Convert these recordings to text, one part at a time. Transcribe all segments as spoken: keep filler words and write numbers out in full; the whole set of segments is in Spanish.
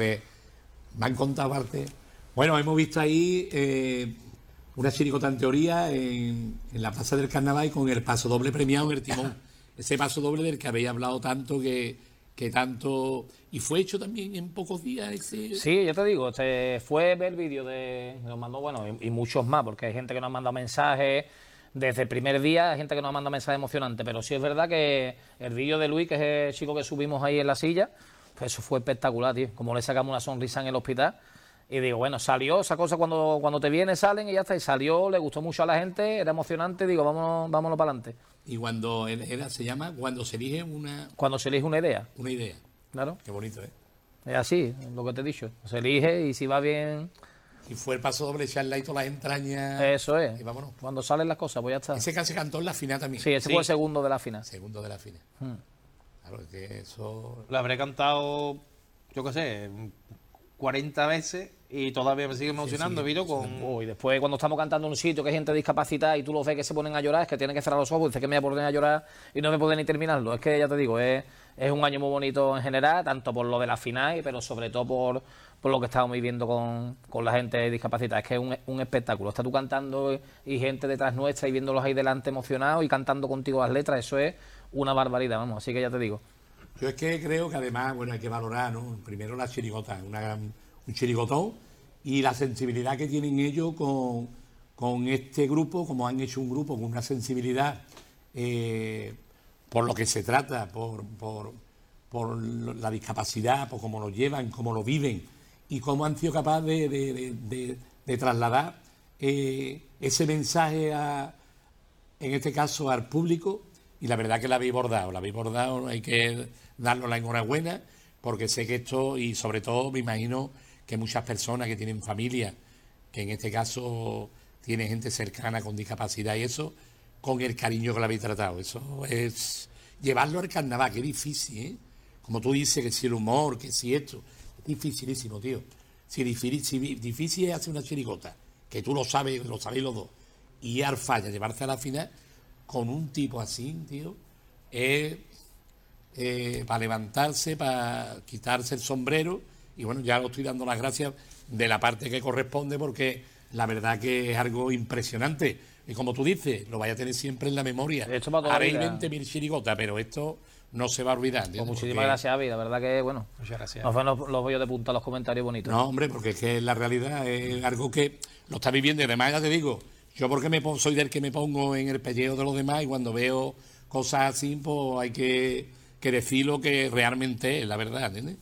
que me han contado parte. Bueno, hemos visto ahí eh, una chirigota en teoría en, en la Plaza del Carnaval con el paso doble premiado en el timón. Ese paso doble del que habéis hablado tanto, que, que tanto... Y fue hecho también en pocos días ese... Sí, yo te digo, se fue ver el vídeo de... Nos mandó, bueno, y, y muchos más, porque hay gente que nos ha mandado mensajes desde el primer día, hay gente que nos ha mandado mensajes emocionantes, pero sí es verdad que el vídeo de Luis, que es el chico que subimos ahí en la silla, pues eso fue espectacular, tío. Como le sacamos una sonrisa en el hospital. Y digo, bueno, salió esa cosa cuando, cuando te viene, salen y ya está. Y salió, le gustó mucho a la gente, era emocionante. Digo, vámonos, vámonos para adelante. Y cuando era, se llama, cuando se elige una... Cuando se elige una idea. Una idea. Claro. Qué bonito, ¿eh? Es así, lo que te he dicho. Se elige y si va bien... Y fue el paso doble, echarle ahí todas las entrañas. Eso es. Y vámonos. Cuando salen las cosas, pues ya está. Ese casi cantó en la final también. Sí, ese Sí. fue el segundo de la final. Segundo de la final. Hmm. Claro, es que eso... Lo habré cantado, yo qué sé, cuarenta veces y todavía me sigue emocionando, sí, Vito, con... Oh, y después cuando estamos cantando en un sitio que hay gente discapacitada y tú los ves que se ponen a llorar, es que tienen que cerrar los ojos, dice que me voy a poner a llorar y no me pueden ni terminarlo. Es que ya te digo, es, es un año muy bonito en general, tanto por lo de la final, pero sobre todo por, por lo que estamos viviendo con, con la gente discapacitada. Es que es un, un espectáculo. Estás tú cantando y gente detrás nuestra y viéndolos ahí delante emocionados y cantando contigo las letras, eso es una barbaridad, vamos, así que ya te digo. Yo es que creo que además, bueno, hay que valorar, ¿no? Primero la chirigota, una gran, un chirigotón, y la sensibilidad que tienen ellos con, con este grupo, como han hecho un grupo con una sensibilidad eh, por lo que se trata, por, por, por la discapacidad, por cómo lo llevan, cómo lo viven, y cómo han sido capaces de, de, de, de, de trasladar eh, ese mensaje, a, en este caso, al público. Y la verdad que la habéis bordado, la habéis bordado, hay que darnos la enhorabuena, porque sé que esto, y sobre todo me imagino que muchas personas que tienen familia, que en este caso tiene gente cercana con discapacidad y eso, con el cariño que la habéis tratado. Eso es llevarlo al carnaval, que es difícil, ¿eh? Como tú dices, que si el humor, que si esto, es dificilísimo, tío. Si difícil, si difícil es hacer una chirigota, que tú lo sabes, lo sabéis los dos, y al falla, llevarse a la final, con un tipo así, tío, es eh, para levantarse, para quitarse el sombrero, y bueno, ya lo estoy dando las gracias de la parte que corresponde, porque la verdad que es algo impresionante, y como tú dices, lo vaya a tener siempre en la memoria. Esto para toda la Haréis vida. veinte mil chirigotas, pero esto no se va a olvidar. Pues ¿entiendes? muchísimas Porque- gracias, Avi, la verdad que, bueno, Muchas gracias. nos ven los, los bollos de punta los comentarios bonitos. No, hombre, porque es que la realidad es algo que lo está viviendo, y además ya te digo, yo porque me pongo, soy del que me pongo en el pellejo de los demás, y cuando veo cosas así, pues hay que, que decir lo que realmente es, la verdad, ¿entiendes?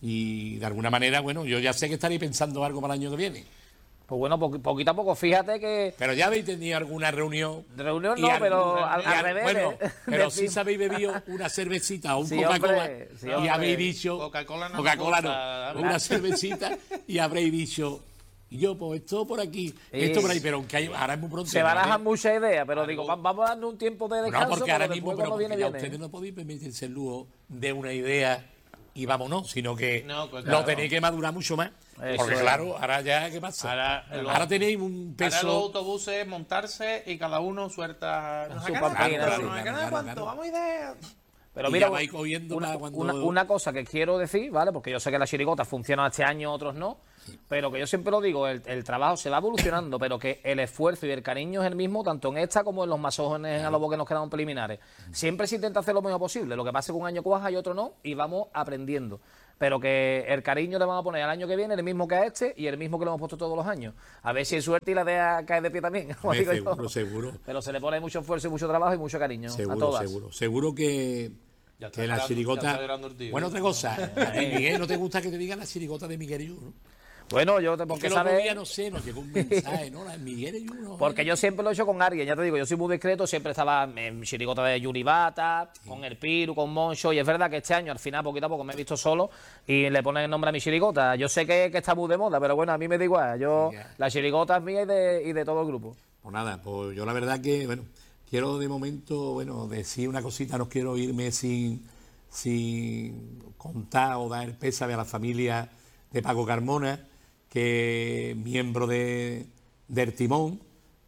Y de alguna manera, bueno, yo ya sé que estaréis pensando algo para el año que viene, Pues bueno, po- poquito a poco, fíjate que... pero ya habéis tenido alguna reunión. De reunión y no, alguna- pero al, y al al- revés. Bueno, de- pero de- sí se habéis bebido una cervecita o un Sí, Coca-Cola, hombre, sí, y hombre. habéis dicho... Coca-Cola no Coca-Cola me gusta, no, una cervecita, y habréis dicho... Y yo, pues esto por aquí, esto por ahí, pero aunque hay, ahora es muy pronto. Se ¿no? barajan muchas ideas, pero Algo- digo, va- vamos a darle un tiempo de descanso. No, porque ahora pero mismo, después pero cuando porque viene, ya viene. ustedes no podéis permitirse el lujo de una idea y vámonos, sino que No, pues lo claro. tenéis que madurar mucho más. Eso Porque es. claro, ahora ya, ¿qué pasa? Ahora, Ahora, lo- tenéis un Ahora los peso... autobuses montarse y cada uno suelta... No Su sé qué, pampina, cuánto, sí. no sé qué, Claro, cuánto, claro. vamos a ir. Pero y mira, ya vais cogiendo una, para cuando... una- una cosa que quiero decir, ¿vale? Porque yo sé que las chirigotas funcionan este año, otros no. Pero que yo siempre lo digo, el, el trabajo se va evolucionando, pero que el esfuerzo y el cariño es el mismo, tanto en esta como en los más jóvenes en Alobo que nos quedan preliminares. Siempre se intenta hacer lo mejor posible. Lo que pasa es que un año cuaja y otro no, y vamos aprendiendo. Pero que el cariño le vamos a poner al año que viene, el mismo que a este, y el mismo que le hemos puesto todos los años. A ver si hay suerte y la idea cae de pie también. como Hombre, digo yo. seguro, seguro. Pero se le pone mucho esfuerzo y mucho trabajo y mucho cariño a Seguro, todas. seguro. Seguro que, Ya está que la llorando, ya chirigota... está llorando el tío. Bueno, otra cosa. A ti, Miguel, ¿no te gusta que te digan la chirigota de Miguel y uno? Bueno, yo te Porque porque el otro sabes... día, no sé, nos llegó un mensaje, ¿no? La de Miguel y uno. Porque yo siempre lo he hecho con alguien, ya te digo, yo soy muy discreto, siempre estaba en chirigota de Yuribata, con el Piru, con Moncho, y es verdad que este año, al final, poquito a poco, me he visto solo y le ponen el nombre a mi chirigota. Yo sé que, que está muy de moda, pero bueno, a mí me da igual, yo, Sí, ya. la chirigota es mía y de, y de todo el grupo. Pues nada, pues yo la verdad que, bueno, quiero de momento, bueno, decir una cosita, no quiero irme sin, sin contar o dar el pésame a la familia de Paco Carmona, que es miembro de, del Timón,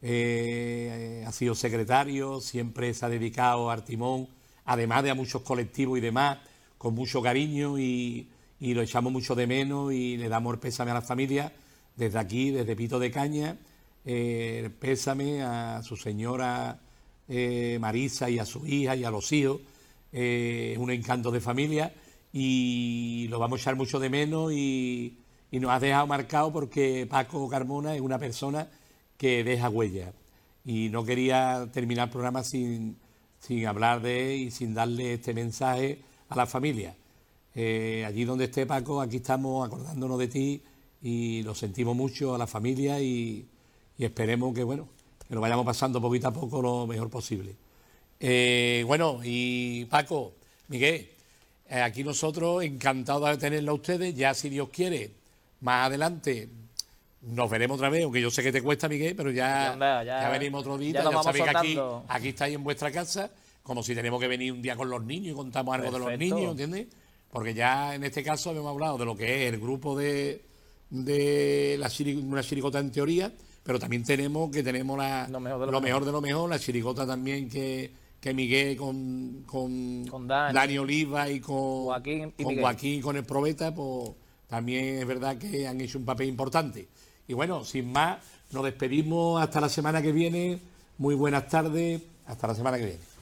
eh, ha sido secretario, siempre se ha dedicado al Timón, además de a muchos colectivos y demás, con mucho cariño y, y lo echamos mucho de menos y le damos el pésame a la familia desde aquí, desde Pito de Caña, eh, el pésame a su señora eh, Marisa y a su hija y a los hijos, eh, es un encanto de familia y lo vamos a echar mucho de menos y, y nos ha dejado marcado porque Paco Carmona es una persona que deja huella y no quería terminar el programa sin, sin hablar de él y sin darle este mensaje a la familia. Eh, allí donde esté Paco, aquí estamos acordándonos de ti y lo sentimos mucho a la familia y, y esperemos que bueno que lo vayamos pasando poquito a poco lo mejor posible. Eh, bueno, y Paco, Miguel, eh, aquí nosotros encantados de tenerlo a ustedes, ya si Dios quiere, más adelante nos veremos otra vez, aunque yo sé que te cuesta, Miguel, pero ya, ya, ya, ya venimos otro día, ya, ya, ya sabéis que aquí, soltando. aquí estáis en vuestra casa, como si tenemos que venir un día con los niños y contamos algo Perfecto. de los niños, ¿entiendes? Porque ya en este caso hemos hablado de lo que es el grupo de, de la chiri, una chirigota en teoría, pero también tenemos que tenemos la, lo mejor de lo, lo mejor. mejor de lo mejor, la chirigota también que, que Miguel con, con, con Dani, Dani Oliva y con Joaquín y con Miguel. Joaquín con el Probeta, pues también es verdad que han hecho un papel importante. Y bueno, sin más, nos despedimos hasta la semana que viene. Muy buenas tardes, hasta la semana que viene.